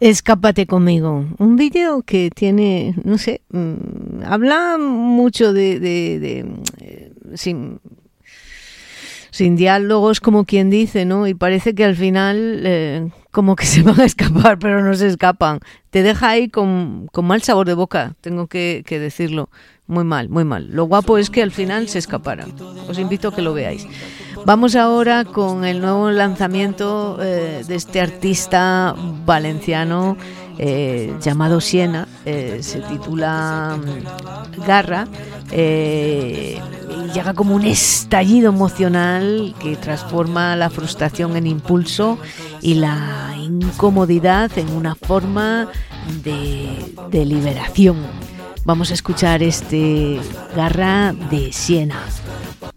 Escápate conmigo, un vídeo que tiene, no sé, habla mucho sin diálogos, como quien dice, ¿no? Y parece que al final como que se van a escapar, pero no se escapan. Te deja ahí con mal sabor de boca, tengo que decirlo. Muy mal, muy mal. Lo guapo es que al final se escaparan. Os invito a que lo veáis. Vamos ahora con el nuevo lanzamiento de este artista valenciano llamado Siena. Se titula Garra. Llega como un estallido emocional que transforma la frustración en impulso y la incomodidad en una forma de liberación. Vamos a escuchar este Garra de Siena.